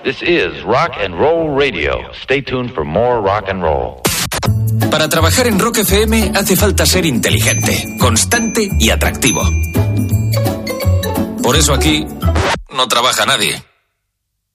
This is Rock and Roll Radio. Stay tuned for more rock and roll. Para trabajar en Rock FM hace falta ser inteligente, constante y atractivo. Por eso aquí no trabaja nadie.